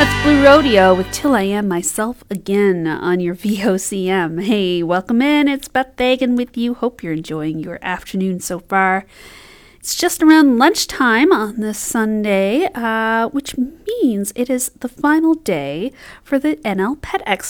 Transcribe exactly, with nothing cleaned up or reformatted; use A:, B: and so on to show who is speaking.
A: That's Blue Rodeo with Till I Am Myself Again on your V O C M. Hey, welcome in. It's Beth Fagan with you. Hope you're enjoying your afternoon so far. It's just around lunchtime on this Sunday, uh, which means it is the final day for the N L Pet Expo.